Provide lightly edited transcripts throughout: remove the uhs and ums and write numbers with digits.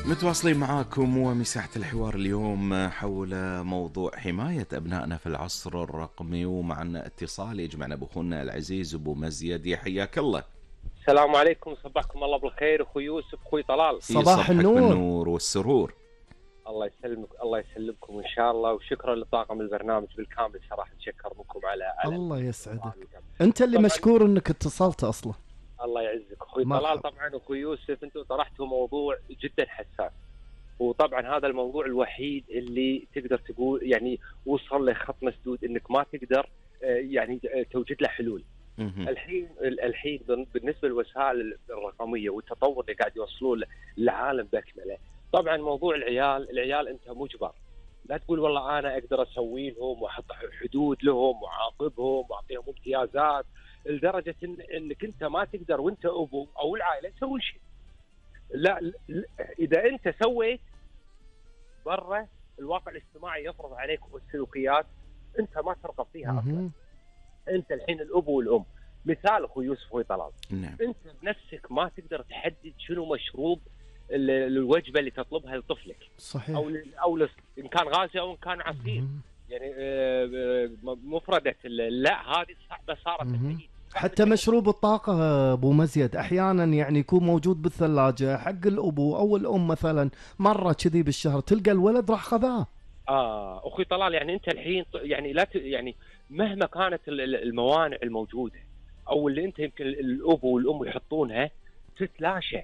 متواصلين معاكم ومساحة الحوار اليوم حول موضوع حماية أبنائنا في العصر الرقمي، ومعنا اتصال يجمعنا بأخونا العزيز أبو مزيد. يا حياك الله. السلام عليكم، صبحكم الله بالخير. أخوي يوسف، أخوي طلال، صباح النور. بالنور والسرور. الله يسلمك، الله يسلمكم إن شاء الله. وشكرا لطاقم البرنامج بالكامل، صراحة نتشكر منكم على الله يسعدك. أنت اللي مشكور أنك اتصلت أصلا. الله يعزك أخوي طلال. طبعا أخوي يوسف، أنتم طرحتوا موضوع جدا حساس، وطبعا هذا الموضوع الوحيد اللي تقدر تقول يعني وصل لخط مسدود انك ما تقدر يعني توجد له حلول. الحين بالنسبه للوسائل الرقميه والتطور اللي قاعد يوصلون للعالم باكمله، طبعا موضوع العيال انت مجبر، لا تقول والله انا اقدر اسوي لهم واحط حدود لهم واعاقبهم واعطيهم امتيازات لدرجه انك انت ما تقدر وانت ابو او العائله تسوي شيء. لا، اذا انت سويت برا الواقع الاجتماعي يفرض عليك السلوكيات انت ما ترغب فيها اصلا. انت الحين الاب والام، مثال اخوي يوسف اخوي طلال، نعم. انت بنفسك ما تقدر تحدد شنو مشروب الوجبه اللي تطلبها لطفلك. صحيح. او ان كان غازي او ان كان عصير. يعني مفردة لا، هذه صعبه صارت الحين. حتى مشروب الطاقة أبو مزيد أحيانا يعني يكون موجود بالثلاجة حق الأبو أو الأم، مثلا مرة كذي بالشهر تلقى الولد راح خذاه. أخوي طلال، يعني أنت الحين يعني لا يعني مهما كانت الموانع الموجودة أو اللي أنت يمكن الأب والأم يحطونها تتلاشى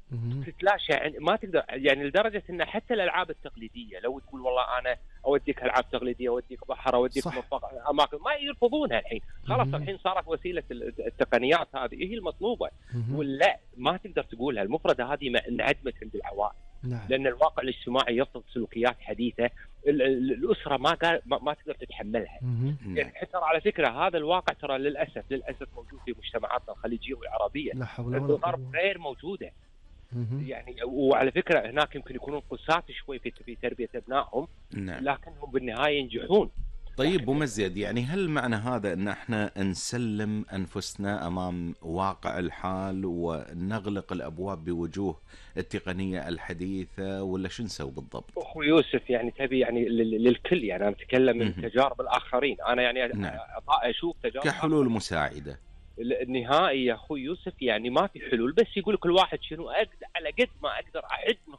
يعني ما تقدر، يعني لدرجة أن حتى الألعاب التقليدية لو تقول والله أنا أوديك ألعاب تقليدية، أوديك بحر، أوديك أماكن، ما يرفضونها الحين. خلاص الحين صارت وسيلة التقنيات هذه هي المطلوبة، ولا ما تقدر تقولها. المفردة هذه انعدمت عند العوائل. نعم. لأن الواقع الاجتماعي يفرض سلوكيات حديثة الأسرة ما تقدر تتحملها. يعني حتى على فكرة هذا الواقع ترى للأسف موجود في مجتمعاتنا الخليجية والعربية. لا حول ولا قوة. الغرب غير موجودة. يعني وعلى فكرة هناك يمكن يكونون قساة شوي في تربية أبنائهم. نعم. لكنهم بالنهاية ينجحون. طيب أبو مزيد، يعني هل معنى هذا أن احنا نسلم أنفسنا أمام واقع الحال ونغلق الأبواب بوجوه التقنية الحديثة، ولا شو نسوي بالضبط؟ أخوي يوسف، يعني تبي يعني للكل، يعني أنا أتكلم من تجارب الآخرين، أنا يعني نعم. أشوف تجارب كحلول مساعدة. النهائي يا أخوي يوسف يعني ما في حلول، بس يقول كل واحد شنو على قد ما أقدر أعد من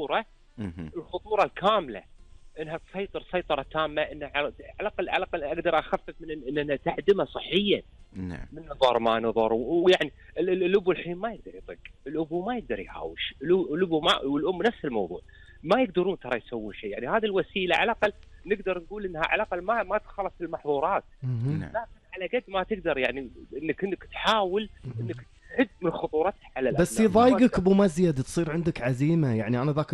الخطورة الكاملة، انها تسيطر سيطره تامه، انها على الاقل اقدر اخفف من انها تعدمه صحيا. نعم. من نظر ما نظر. ويعني الابو الحين ما يقدر يطق، الابو ما يقدر يهاوش، الابو والام نفس الموضوع، ما يقدرون ترى يسوون شيء. يعني هذه الوسيله على الاقل نقدر نقول انها على الاقل ما تخلص المحظورات. لكن على قد ما تقدر يعني انك تحاول انك تحد من خطورتها على الأبناء. بس يضايقك ابو مزيد تصير عندك عزيمه. يعني انا ذاك